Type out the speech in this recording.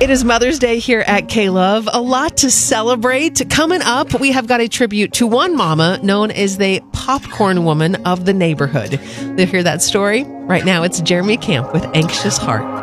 It is Mother's Day here at K-Love. A lot to celebrate. Coming up, we have got a tribute to one mama known as the popcorn woman of the neighborhood. You'll hear that story. Right now, it's Jeremy Camp with Anxious Heart.